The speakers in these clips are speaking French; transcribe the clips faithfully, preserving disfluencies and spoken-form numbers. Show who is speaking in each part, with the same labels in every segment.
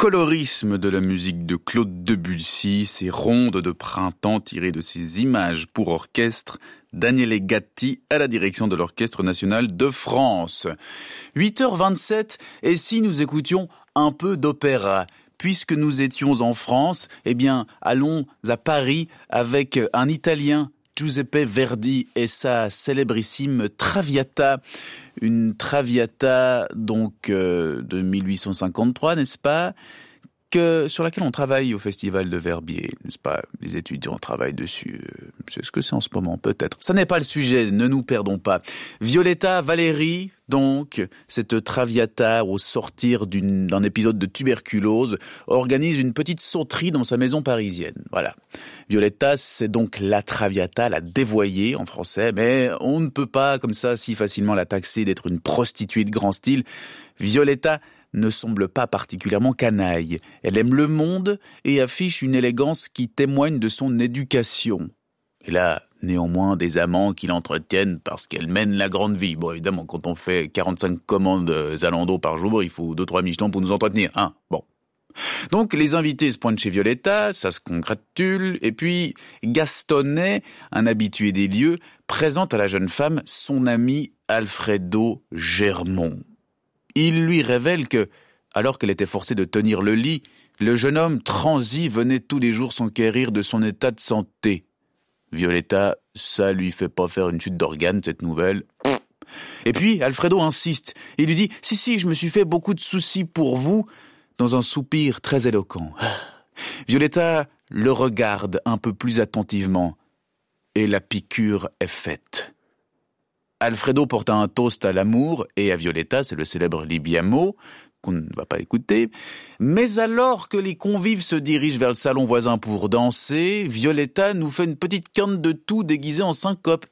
Speaker 1: colorisme de la musique de Claude Debussy, ces rondes de printemps tirées de ces images pour orchestre, Daniele Gatti à la direction de l'Orchestre national de France. huit heures vingt-sept, et si nous écoutions un peu d'opéra ? Puisque nous étions en France, eh bien, allons à Paris avec un Italien, Giuseppe Verdi, et sa célébrissime Traviata. Une Traviata, donc, euh, de mille huit cent cinquante-trois, n'est-ce pas ? Que, sur laquelle on travaille au Festival de Verbier, n'est-ce pas ? Les étudiants travaillent dessus. C'est ce que c'est en ce moment, peut-être. Ça n'est pas le sujet, ne nous perdons pas. Violetta Valéry, donc, cette Traviata, au sortir d'une, d'un épisode de tuberculose, organise une petite sauterie dans sa maison parisienne. Voilà. Violetta, c'est donc la Traviata, la dévoyée en français, mais on ne peut pas, comme ça, si facilement la taxer d'être une prostituée de grand style. Violetta ne semble pas particulièrement canaille. Elle aime le monde et affiche une élégance qui témoigne de son éducation. Elle a néanmoins des amants qui l'entretiennent parce qu'elle mène la grande vie. Bon, évidemment, quand on fait quarante-cinq commandes Zalando par jour, il faut deux trois michetons pour nous entretenir. Hein, bon. Donc, les invités se pointent chez Violetta, ça se congratule, et puis Gastonnet, un habitué des lieux, présente à la jeune femme son ami Alfredo Germont. Il lui révèle que, alors qu'elle était forcée de tenir le lit, le jeune homme transi venait tous les jours s'enquérir de son état de santé. Violetta, ça lui fait pas faire une chute d'organes, cette nouvelle. Et puis, Alfredo insiste. Il lui dit « Si, si, je me suis fait beaucoup de soucis pour vous », dans un soupir très éloquent. Violetta le regarde un peu plus attentivement, et la piqûre est faite. Alfredo porte un toast à l'amour, et à Violetta, c'est le célèbre Libiamo, qu'on ne va pas écouter. Mais alors que les convives se dirigent vers le salon voisin pour danser, Violetta nous fait une petite quinte de tout déguisée en syncope.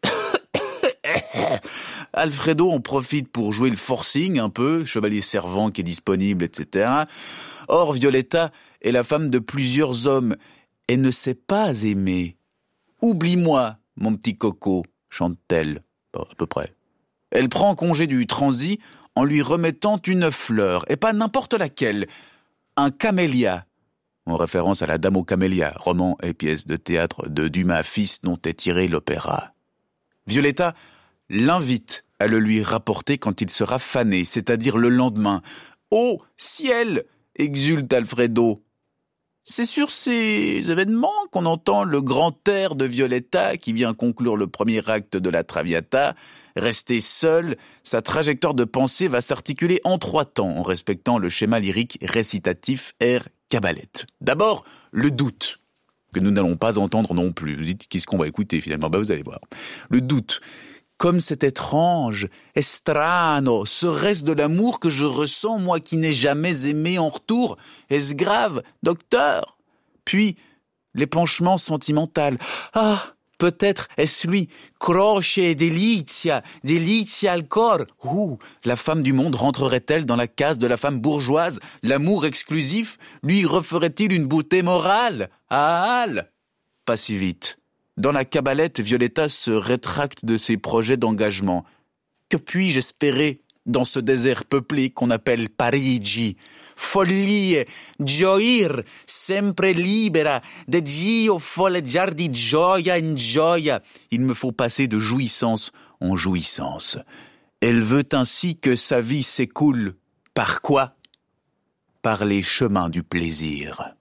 Speaker 1: Alfredo en profite pour jouer le forcing un peu, chevalier servant qui est disponible, et cetera. Or, Violetta est la femme de plusieurs hommes et ne sait pas aimer. « Oublie-moi, mon petit coco », chante-t-elle. Bon, à peu près. Elle prend congé du transi en lui remettant une fleur, et pas n'importe laquelle, un camélia, en référence à la Dame aux camélias, roman et pièce de théâtre de Dumas fils dont est tiré l'opéra. Violetta l'invite à le lui rapporter quand il sera fané, c'est-à-dire le lendemain. « Oh, ciel !» exulte Alfredo. C'est sur ces événements qu'on entend le grand air de Violetta qui vient conclure le premier acte de la Traviata. Restée seule, sa trajectoire de pensée va s'articuler en trois temps en respectant le schéma lyrique récitatif air cabalette. D'abord, le doute, que nous n'allons pas entendre non plus. Vous dites, qu'est-ce qu'on va écouter finalement ? Ben, vous allez voir. Le doute. Comme c'est étrange, estrano, serait-ce de l'amour que je ressens, moi qui n'ai jamais aimé en retour ? Est-ce grave, docteur ? Puis, l'épanchement sentimental. Ah, peut-être est-ce lui, croce e delizia, delizia al cor. Ouh, la femme du monde rentrerait-elle dans la case de la femme bourgeoise ? L'amour exclusif lui referait-il une beauté morale ? Ah, al ! Pas si vite. Dans la cabalette, Violetta se rétracte de ses projets d'engagement. Que puis-je espérer dans ce désert peuplé qu'on appelle Parigi ? Follie, gioir, sempre libera, de Dio folleggiar di gioia in gioia. Il me faut passer de jouissance en jouissance. Elle veut ainsi que sa vie s'écoule. Par quoi ? Par les chemins du plaisir.